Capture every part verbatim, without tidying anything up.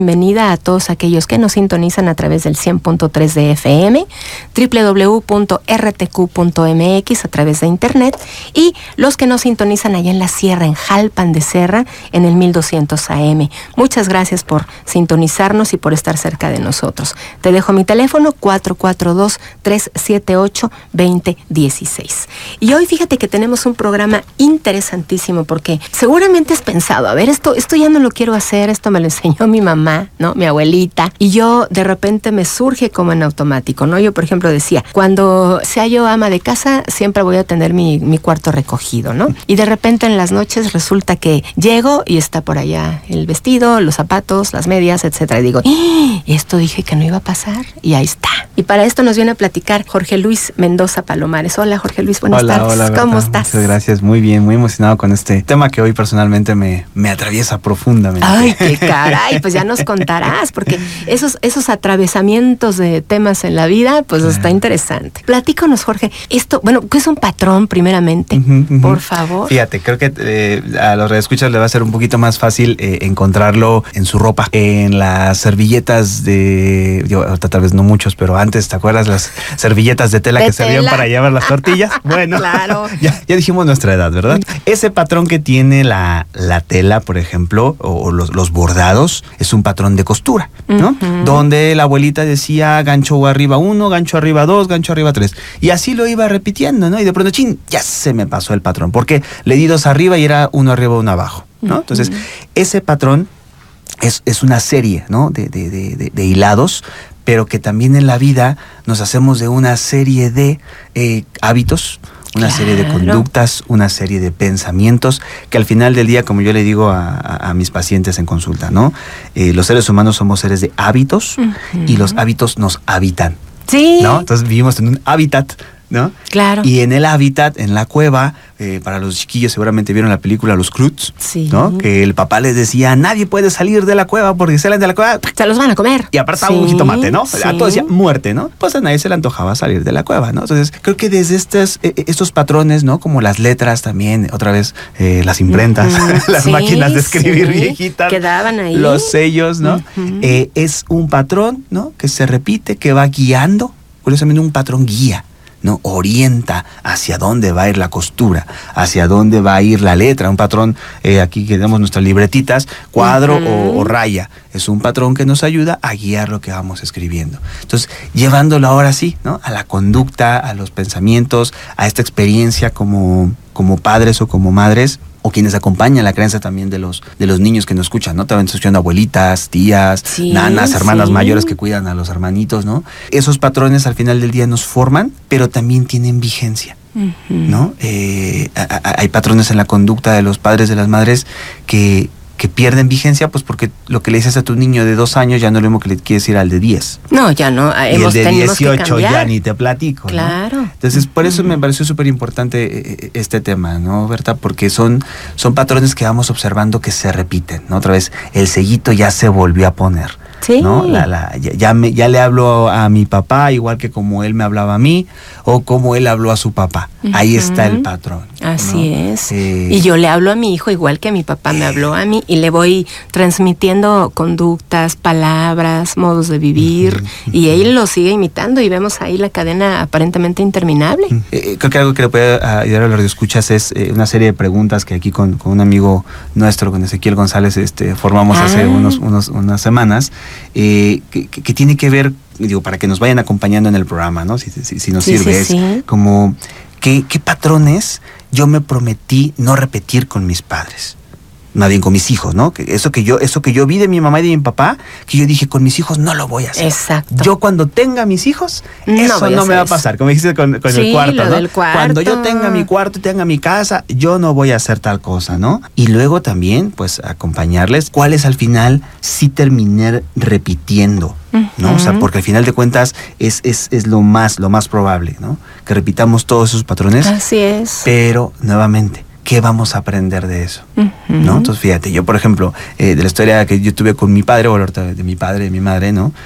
Bienvenida a todos aquellos que nos sintonizan a través del cien punto tres de F M, doble u doble u doble u punto r t q punto m x a través de internet, y los que nos sintonizan allá en la sierra, en Jalpan de Serra, en el mil doscientos A M. Muchas gracias por sintonizarnos y por estar cerca de nosotros. Te dejo mi teléfono cuatro cuatro dos, tres siete ocho, dos cero uno seis. Y hoy fíjate que tenemos un programa interesantísimo porque seguramente has pensado, a ver, esto, esto ya no lo quiero hacer, esto me lo enseñó mi mamá, ¿no? Mi abuelita. Y yo de repente me surge como en automático, ¿no? Yo, por ejemplo, decía, cuando sea yo ama de casa, siempre voy a tener mi, mi cuarto recogido, ¿no? Y de repente en las noches resulta que llego y está por allá el vestido, los zapatos, las medias, etcétera. Y digo, ¡ah! Esto dije que no iba a pasar y ahí está. Y para esto nos viene a platicar Jorge Luis Mendoza Palomares. Hola, Jorge Luis, buenas hola, tardes. Hola, ¿Cómo Berta, estás? Muchas gracias, muy bien, muy emocionado con este tema que hoy personalmente me, me atraviesa profundamente. Ay, qué caray, pues ya nos contarás, porque esos, esos atravesamientos de temas en la vida, pues claro, está interesante. Platícanos, Jorge, esto, bueno, ¿qué es un patrón primeramente? Uh-huh, uh-huh. Por favor. Fíjate, creo que eh, a los radioescuchas le va a ser un poquito más fácil eh, encontrarlo en su ropa, en las servilletas de, yo, ahorita tal vez no muchos, pero antes, ¿te acuerdas? Las servilletas de tela de que tela. servían para llevar las tortillas. Bueno, claro. ya, ya dijimos nuestra edad, ¿verdad? Ese patrón que tiene la, la tela, por ejemplo, o, o los, los bordados, es un patrón de costura, ¿no? Uh-huh. Donde la abuelita decía gancho arriba uno, gancho arriba dos, gancho arriba tres. Y así lo iba repitiendo, ¿no? Y de pronto, chin, ya se me pasó el patrón, porque le di dos arriba y era uno arriba, uno abajo, ¿no? Uh-huh. Entonces, ese patrón es, es una serie, ¿no? De, de, de, de, de hilados, pero que también en la vida nos hacemos de una serie de eh, hábitos, una claro. serie de conductas, una serie de pensamientos, que al final del día, como yo le digo a, a, a mis pacientes en consulta, ¿no? Eh, los seres humanos somos seres de hábitos, uh-huh, y los hábitos nos habitan. Sí. ¿No? Entonces vivimos en un hábitat, ¿no? Claro. Y en el hábitat, en la cueva, eh, para los chiquillos seguramente vieron la película Los Croods, sí, ¿no? Que el papá les decía, nadie puede salir de la cueva porque si salen de la cueva se los van a comer. Y aparte sí, un jitomate, ¿no? Sí. A todo decía muerte, ¿no? Pues a nadie se le antojaba salir de la cueva, ¿no? Entonces creo que desde estos, eh, estos patrones, ¿no? Como las letras también, otra vez eh, las imprentas, uh-huh. las sí, máquinas de escribir sí. viejitas, quedaban ahí. Los sellos, ¿no? Uh-huh. Eh, es un patrón, ¿no? Que se repite, que va guiando, curiosamente un patrón guía, ¿no? Orienta hacia dónde va a ir la costura, hacia dónde va a ir la letra. Un patrón, eh, aquí que tenemos nuestras libretitas, cuadro uh-huh. o, o raya. Es un patrón que nos ayuda a guiar lo que vamos escribiendo. Entonces, llevándolo ahora sí, ¿no? A la conducta, a los pensamientos, a esta experiencia como, como padres o como madres, o quienes acompañan la creencia también de los, de los niños que nos escuchan, ¿no? También escuchando abuelitas, tías, sí, nanas, hermanas sí. mayores que cuidan a los hermanitos, ¿no? Esos patrones al final del día nos forman, pero también tienen vigencia, uh-huh. ¿no? Eh, a, a, hay patrones en la conducta de los padres, de las madres, que... que pierden vigencia, pues porque lo que le dices a tu niño de dos años ya no es lo mismo que le quieres decir al de diez. No, ya no. Y hemos, el de dieciocho ya ni te platico. Claro. ¿No? Entonces, por eso uh-huh. me pareció súper importante este tema, ¿no, Berta? Porque son, son patrones que vamos observando que se repiten, ¿no? Otra vez, el sellito ya se volvió a poner. Sí. ¿No? La, la, ya, ya, me, ya le hablo a mi papá igual que como él me hablaba a mí o como él habló a su papá. Uh-huh. Ahí está el patrón. Así ¿no? es. Eh, y yo le hablo a mi hijo igual que mi papá eh, me habló a mí y le voy transmitiendo conductas, palabras, modos de vivir uh-huh. y él lo sigue imitando y vemos ahí la cadena aparentemente interminable. Uh-huh. Eh, creo que algo que le puede ayudar a los radioescuchas es eh, una serie de preguntas que aquí con, con un amigo nuestro, con Ezequiel González, este, formamos ah. hace unos, unos, unas semanas. Eh, que, que, que tiene que ver, digo, para que nos vayan acompañando en el programa, ¿no? Si, si, si nos sí, sirve, sí, es sí. como, ¿qué, ¿qué patrones yo me prometí no repetir con mis padres? Más bien con mis hijos, ¿no? Que eso que yo, eso que yo vi de mi mamá y de mi papá, que yo dije, con mis hijos no lo voy a hacer. Exacto. Yo cuando tenga mis hijos, no eso no me va a pasar. Como dijiste con, con sí, el cuarto, lo ¿no? Del cuarto. Cuando yo tenga mi cuarto y tenga mi casa, yo no voy a hacer tal cosa, ¿no? Y luego también, pues, acompañarles cuáles al final sí terminé repitiendo, ¿no? Uh-huh. O sea, porque al final de cuentas es, es, es lo más, lo más probable, ¿no? Que repitamos todos esos patrones. Así es. Pero, nuevamente, ¿qué vamos a aprender de eso? Uh-huh. ¿No? Entonces, fíjate, yo, por ejemplo, eh, de la historia que yo tuve con mi padre, o la de mi padre, de mi madre, ¿no?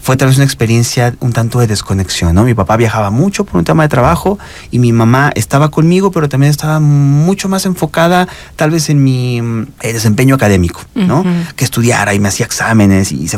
fue tal vez una experiencia un tanto de desconexión, ¿no? Mi papá viajaba mucho por un tema de trabajo y mi mamá estaba conmigo, pero también estaba mucho más enfocada tal vez en mi eh, desempeño académico, ¿no? Uh-huh. Que estudiara y me hacía exámenes y se